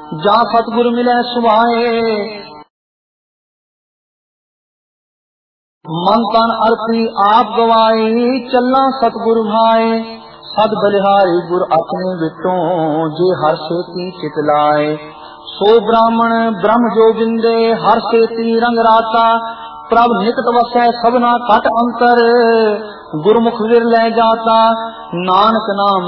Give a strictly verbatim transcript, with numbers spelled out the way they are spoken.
जा सतगुर मिले सुभाए। मन तन अर्पी आप गवाई चलना सतगुरु भाए। सद बलिहारी गुर अपने विटों जे हर सेती चितलाए। सो ब्राह्मण ब्रह्म जो बिंदे हर सेती रंग राता। प्रभ निकट वसै सबना कट अंतर गुरमुख विर ले जाता। नानक नाम